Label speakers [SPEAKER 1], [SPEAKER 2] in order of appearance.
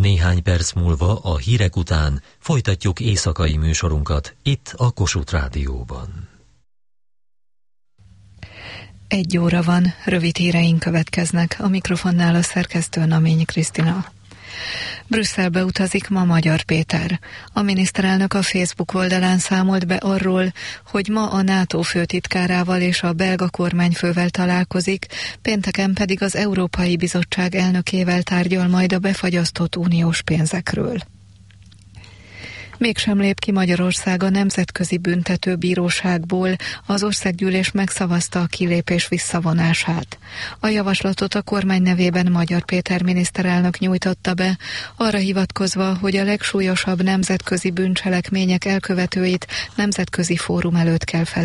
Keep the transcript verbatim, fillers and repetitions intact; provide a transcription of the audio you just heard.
[SPEAKER 1] Néhány perc múlva a hírek után folytatjuk éjszakai műsorunkat itt a Kossuth Rádióban.
[SPEAKER 2] Egy óra van, rövid híreink következnek, a mikrofonnál a szerkesztő Naményi Krisztina. Brüsszelbe utazik ma Magyar Péter. A miniszterelnök a Facebook oldalán számolt be arról, hogy ma a NATO főtitkárával és a belga kormányfővel találkozik, pénteken pedig az Európai Bizottság elnökével tárgyal majd a befagyasztott uniós pénzekről. Mégsem lép ki Magyarország a Nemzetközi Büntetőbíróságból, az országgyűlés megszavazta a kilépés visszavonását. A javaslatot a kormány nevében Magyar Péter miniszterelnök nyújtotta be, arra hivatkozva, hogy a legsúlyosabb nemzetközi bűncselekmények elkövetőit nemzetközi fórum előtt kell fel